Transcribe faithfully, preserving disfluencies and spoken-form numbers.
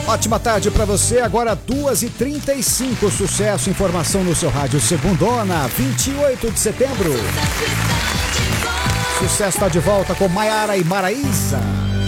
Ótima tarde pra você, agora duas e trinta e cinco, sucesso, informação no seu rádio Segundona, vinte e oito de setembro. Sucesso tá de volta com Maiara e Maraísa.